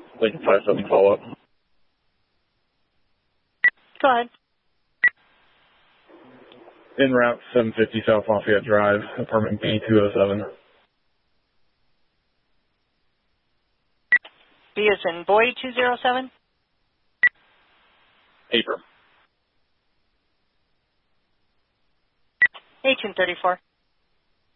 Lincoln 57 follow-up. Go ahead. En route 750 South Lafayette Drive, apartment B207. B is in boy 207. Paper. 1834.